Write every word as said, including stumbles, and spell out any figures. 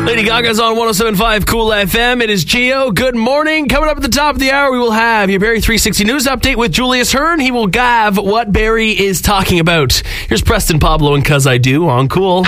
Lady Gaga's on one oh seven point five Cool F M. It is Gio. Good morning. Coming up at the top of the hour, we will have your Barrie three sixty News Update with Julius Hearn. He will gav what Barrie is talking about. Here's Preston Pablo and Cuz I Do on Cool.